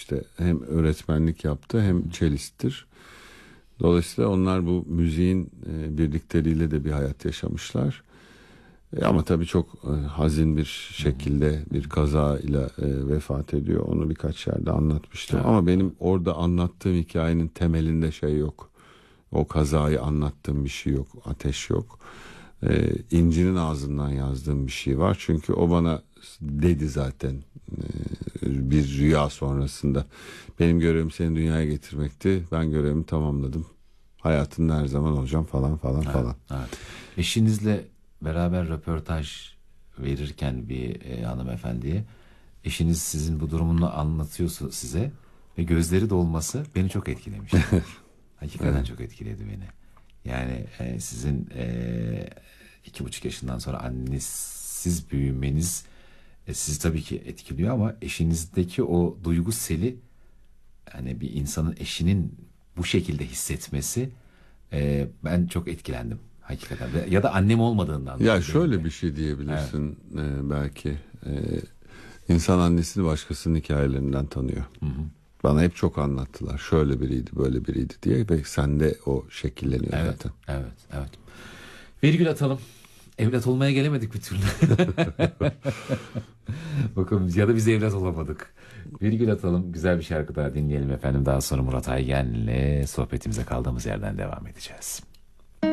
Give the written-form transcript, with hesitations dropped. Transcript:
işte hem öğretmenlik yaptı hem cellisttir. Dolayısıyla onlar bu müziğin birlikleriyle de bir hayat yaşamışlar. Ama tabii çok hazin bir şekilde bir kazayla vefat ediyor. Onu birkaç yerde anlatmıştım. Evet. Ama benim orada anlattığım hikayenin temelinde şey yok. O kazayı anlattığım bir şey yok. Ateş yok. İnci'nin ağzından yazdığım bir şey var. Çünkü o bana dedi zaten bir rüya sonrasında. Benim görevim seni dünyaya getirmekti. Ben görevimi tamamladım. Hayatında her zaman olacağım falan falan evet, falan. Evet. Eşinizle beraber röportaj verirken bir hanımefendiye, eşiniz sizin bu durumunu anlatıyorsa size ve gözleri dolması beni çok etkilemiş. Hakikaten evet. Çok etkiledi beni. Yani sizin 2,5 yaşından sonra annesiz büyümeniz sizi tabii ki etkiliyor ama eşinizdeki o duygu seli, yani bir insanın eşinin bu şekilde hissetmesi, ben çok etkilendim hakikaten. Ya da annem olmadığından. Ya şöyle bir şey diyebilirsin, evet. Belki insan annesini başkasının hikayelerinden tanıyor. Hı hı. Bana hep çok anlattılar. Şöyle biriydi, böyle biriydi diye ve sende o şekilleniyor evet, zaten. Evet. Virgül atalım. Evlat olmaya gelemedik bir türlü. Bakalım, ya da biz evlat olamadık. Virgül atalım. Güzel bir şarkı daha dinleyelim efendim. Daha sonra Murat Aygen'le sohbetimize kaldığımız yerden devam edeceğiz.